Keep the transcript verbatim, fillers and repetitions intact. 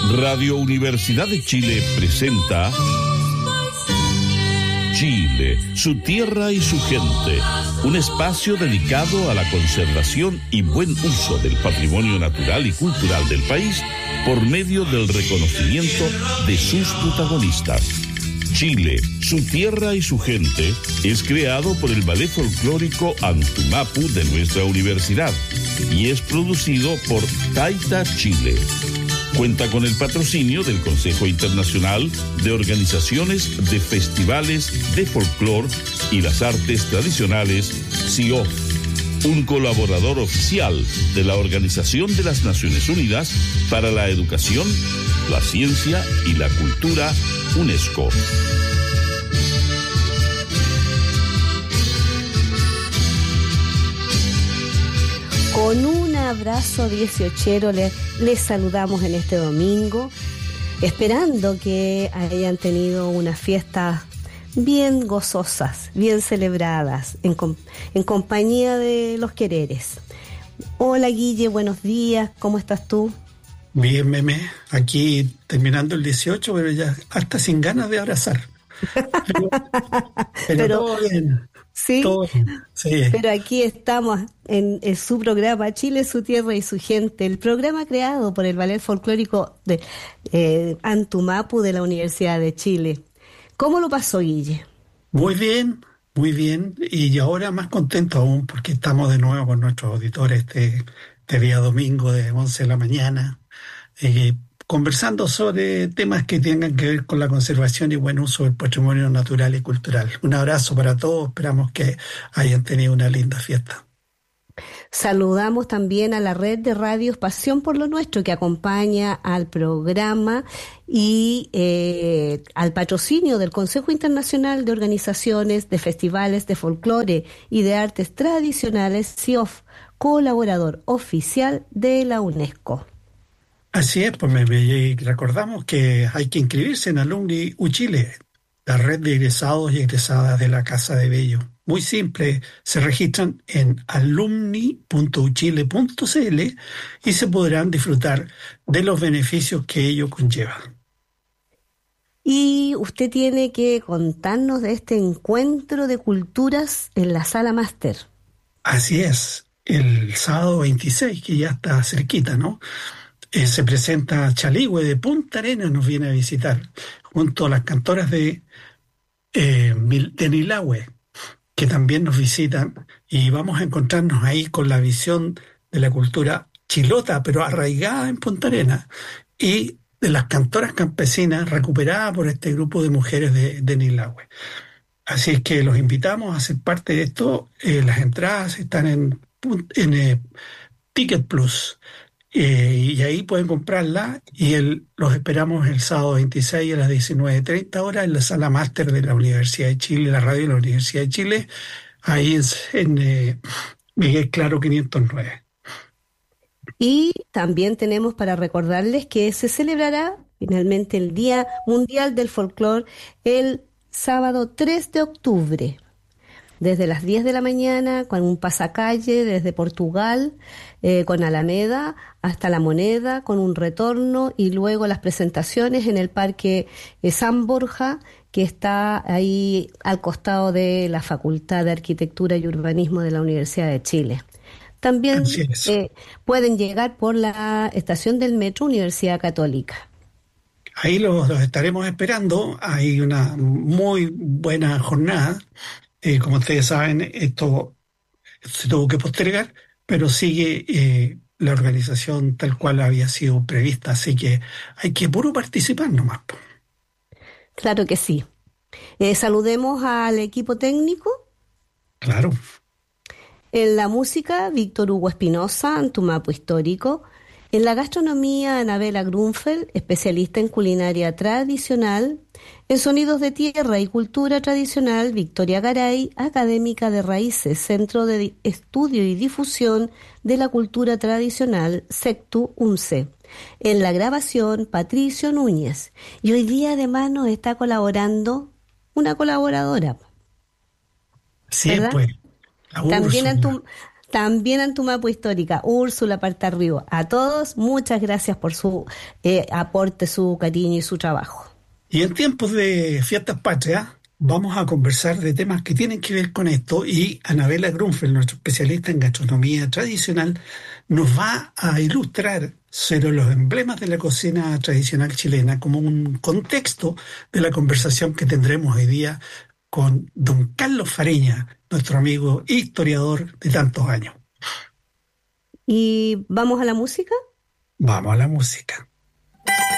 Radio Universidad de Chile presenta Chile, su tierra y su gente, un espacio dedicado a la conservación y buen uso del patrimonio natural y cultural del país por medio del reconocimiento de sus protagonistas. Chile, su tierra y su gente es creado por el Ballet Folclórico Antumapu de nuestra universidad y es producido por Taita Chile. Cuenta con el patrocinio del Consejo Internacional de Organizaciones de Festivales de Folclor y las Artes Tradicionales, C I O F, un colaborador oficial de la Organización de las Naciones Unidas para la Educación, la Ciencia y la Cultura, UNESCO. Con un abrazo dieciochero les, les saludamos en este domingo, esperando que hayan tenido unas fiestas bien gozosas, bien celebradas, en, en compañía de los quereres. Hola Guille, buenos días, ¿cómo estás tú? Bien, Meme, aquí terminando el dieciocho, pero ya hasta sin ganas de abrazar. Pero, pero, pero todo bien. ¿Sí? Todo bien, sí. Pero aquí estamos en, en su programa Chile, su tierra y su gente, el programa creado por el Ballet Folclórico de eh, Antumapu de la Universidad de Chile. ¿Cómo lo pasó, Guille? Muy bien, muy bien, y ahora más contento aún porque estamos de nuevo con nuestros auditores este, este día domingo de once de la mañana. Eh, conversando sobre temas que tengan que ver con la conservación y buen uso del patrimonio natural y cultural. Un abrazo para todos, esperamos que hayan tenido una linda fiesta. Saludamos también a la red de radios Pasión por lo Nuestro, que acompaña al programa y eh, al patrocinio del Consejo Internacional de Organizaciones de Festivales de Folclore y de Artes Tradicionales, C I O F, colaborador oficial de la UNESCO. Así es, pues me, me recordamos que hay que inscribirse en Alumni Uchile, la red de egresados y egresadas de la Casa de Bello. Muy simple, se registran en alumni punto uchile punto cl y se podrán disfrutar de los beneficios que ello conlleva. Y usted tiene que contarnos de este encuentro de culturas en la Sala Máster. Así es, el sábado veintiséis, que ya está cerquita, ¿no? Eh, se presenta Chaligüe de Punta Arenas, nos viene a visitar, junto a las cantoras de, eh, de Nilahue, que también nos visitan, y vamos a encontrarnos ahí con la visión de la cultura chilota, pero arraigada en Punta Arenas, y de las cantoras campesinas recuperadas por este grupo de mujeres de, de Nilahue. Así es que los invitamos a ser parte de esto. Eh, las entradas están en, en eh, Ticket Plus. Eh, y ahí pueden comprarla y el, los esperamos el sábado veintiséis a las diecinueve treinta horas en la Sala Máster de la Universidad de Chile, la radio de la Universidad de Chile, ahí es en eh, Miguel Claro quinientos nueve. Y también tenemos para recordarles que se celebrará finalmente el Día Mundial del Folclor el sábado tres de octubre. Desde las diez de la mañana, con un pasacalle desde Portugal, eh, con Alameda hasta La Moneda, con un retorno y luego las presentaciones en el Parque eh, San Borja, que está ahí al costado de la Facultad de Arquitectura y Urbanismo de la Universidad de Chile. También eh, pueden llegar por la estación del metro Universidad Católica. Ahí los, los estaremos esperando. Hay una muy buena jornada. Eh, como ustedes saben, esto se tuvo que postergar, pero sigue eh, la organización tal cual había sido prevista, así que hay que puro participar nomás. Claro que sí. Eh, saludemos al equipo técnico. Claro. En la música, Víctor Hugo Espinosa, Antumapu Histórico. En la gastronomía, Anabela Grunfeld, especialista en culinaria tradicional. En sonidos de tierra y cultura tradicional, Victoria Garay, académica de Raíces, Centro de Estudio y Difusión de la Cultura Tradicional, SECTU UNCE. En la grabación, Patricio Núñez. Y hoy día además nos está colaborando una colaboradora. Sí, pues. También, Antum, también Antumapo Histórica, Úrsula Partarribo. A todos, muchas gracias por su eh, aporte, su cariño y su trabajo. Y en tiempos de fiestas patrias, vamos a conversar de temas que tienen que ver con esto y Anabela Grunfeld, nuestra especialista en gastronomía tradicional, nos va a ilustrar sobre los emblemas de la cocina tradicional chilena como un contexto de la conversación que tendremos hoy día con don Carlos Fareña, nuestro amigo historiador de tantos años. ¿Y vamos a la música? Vamos a la música.